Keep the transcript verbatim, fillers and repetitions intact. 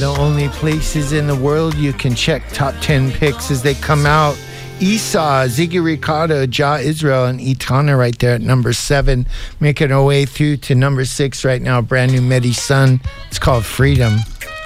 the only places in the world you can check top ten picks as they come out. Esau, Ziggy Ricardo, Ja Israel, and Etana right there at number seven. Making our way through to number six right now. Brand new Medi Sun. It's called Freedom.